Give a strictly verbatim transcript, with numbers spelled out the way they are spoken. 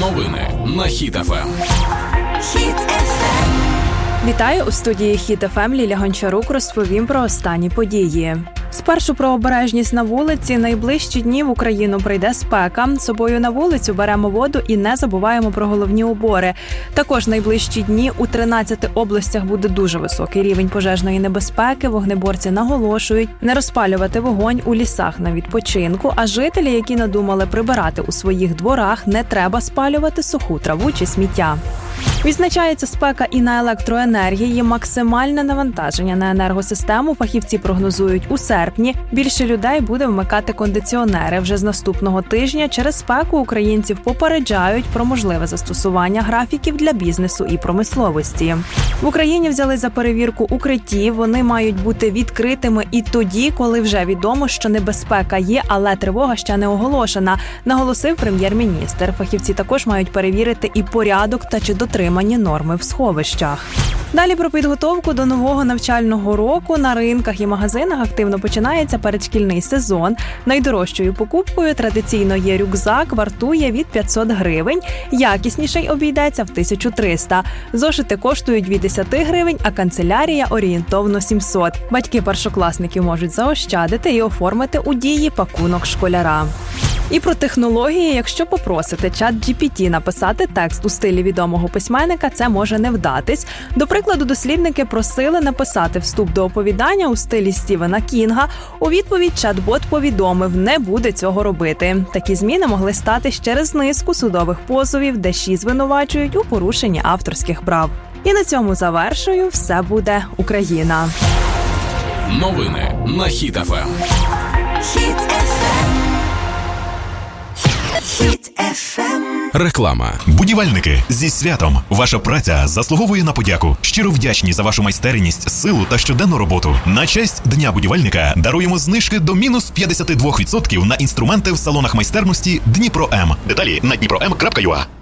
Новини на Хіт еф ем. Хіт еф ем. Вітаю, у студії Хіт еф ем Ліля Гончарук розповім про останні події. Спершу про обережність на вулиці. Найближчі дні в Україну прийде спека. З собою на вулицю беремо воду і не забуваємо про головні убори. Також найближчі дні у тринадцяти областях буде дуже високий рівень пожежної небезпеки. Вогнеборці наголошують не розпалювати вогонь у лісах на відпочинку, а жителі, які надумали прибирати у своїх дворах, не треба спалювати суху траву чи сміття. Відзначається спека і на електроенергії. Максимальне навантаження на енергосистему фахівці прогнозують у серпні. Більше людей буде вмикати кондиціонери. Вже з наступного тижня через спеку українців попереджають про можливе застосування графіків для бізнесу і промисловості. В Україні взяли за перевірку укриттів. Вони мають бути відкритими і тоді, коли вже відомо, що небезпека є, але тривога ще не оголошена, наголосив прем'єр-міністр. Фахівці також мають перевірити і порядок та чи дотримані норми в сховищах. Далі про підготовку до нового навчального року. На ринках і магазинах активно починається передшкільний сезон. Найдорожчою покупкою традиційно є рюкзак, вартує від п'ятсот гривень. Якісніший обійдеться в тисячу триста. Зошити коштують від десяти гривень, а канцелярія орієнтовно сімсот. Батьки першокласників можуть заощадити і оформити у дії пакунок школяра. І про технології. Якщо попросите чат джі пі ті написати текст у стилі відомого письменника, це може не вдатись. До прикладу, дослідники просили написати вступ до оповідання у стилі Стівена Кінга. У відповідь чат-бот повідомив, не буде цього робити. Такі зміни могли статись через низку судових позовів, де ші звинувачують у порушенні авторських прав. І на цьому завершую. Все буде Україна. Новини на Хіт еф ем. Хіт еф ем. Хіт еф ем. Реклама. Будівельники, зі святом. Ваша праця заслуговує на подяку. Щиро вдячні за вашу майстерність, силу та щоденну роботу. На честь Дня будівельника даруємо знижки до мінус п'ятдесят два відсотки на інструменти в салонах майстерності Дніпро М. Деталі на дніпро ем крапка ю а.